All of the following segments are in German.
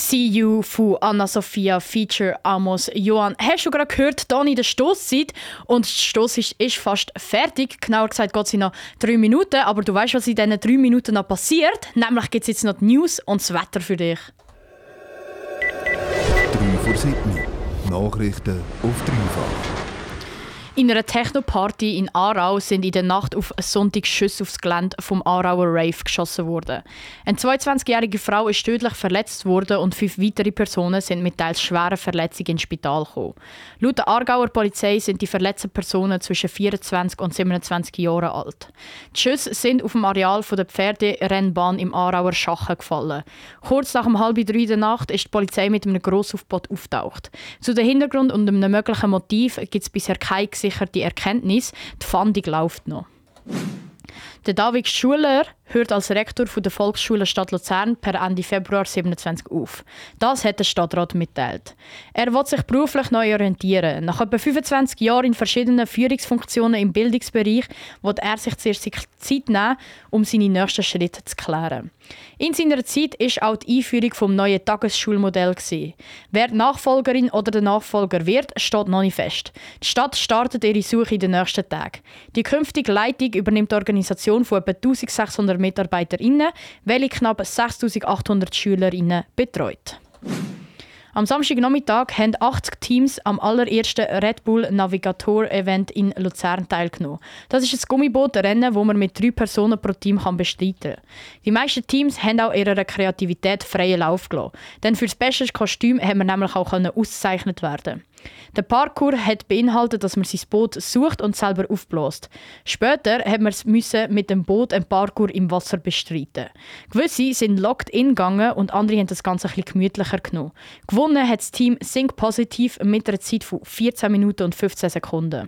See You von Anna Sophia Feature Amos Johann. Hast du gerade gehört, hier in der Stosszeit? Und die Stosszeit ist fast fertig. Genauer gesagt geht sie noch 3 Minuten. Aber du weißt, was in diesen 3 Minuten noch passiert? Nämlich gibt es jetzt noch die News und das Wetter für dich. 3 vor 7. Nachrichten auf dreifach. In einer Techno-Party in Aarau sind in der Nacht auf Sonntag Schüsse aufs Gelände vom Aarauer Rave geschossen worden. Eine 22-jährige Frau ist tödlich verletzt worden und 5 weitere Personen sind mit teils schweren Verletzungen ins Spital gekommen. Laut der Aargauer Polizei sind die verletzten Personen zwischen 24 und 27 Jahren alt. Die Schüsse sind auf dem Areal der Pferderennbahn im Aarauer Schachen gefallen. Kurz nach 2:30 der Nacht ist die Polizei mit einem Grossaufgebot auftaucht. Zu dem Hintergrund und einem möglichen Motiv gibt es bisher keine gesicherte Erkenntnis. Die Fahndung läuft noch. Der David Schuler hört als Rektor der Volksschule Stadt Luzern per Ende Februar 27 auf. Das hat der Stadtrat mitteilt. Er will sich beruflich neu orientieren. Nach etwa 25 Jahren in verschiedenen Führungsfunktionen im Bildungsbereich will er sich zuerst Zeit nehmen, um seine nächsten Schritte zu klären. In seiner Zeit war auch die Einführung des neuen Tagesschulmodells. Wer die Nachfolgerin oder der Nachfolger wird, steht noch nicht fest. Die Stadt startet ihre Suche in den nächsten Tagen. Die künftige Leitung übernimmt die Organisation von etwa 1600 MitarbeiterInnen, welche knapp 6800 SchülerInnen betreut. Am Samstagnachmittag haben 80 Teams am allerersten Red Bull Navigator Event in Luzern teilgenommen. Das ist ein Gummibootrennen, das man mit 3 Personen pro Team bestreiten kann. Die meisten Teams haben auch ihrer Kreativität freien Lauf gelassen. Denn für das beste Kostüm haben wir nämlich auch ausgezeichnet werden. Der Parkour hat beinhaltet, dass man sein Boot sucht und selber aufbläst. Später musste man mit dem Boot einen Parkour im Wasser bestreiten. Gewisse sind locked-in gegangen und andere haben das Ganze ein bisschen gemütlicher genommen. Gewonnen hat das Team Think Positive mit einer Zeit von 14 Minuten und 15 Sekunden.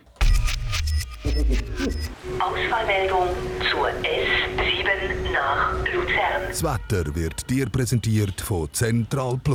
Ausfallmeldung zur S7 nach Luzern. Das Wetter wird dir präsentiert von Central Plus.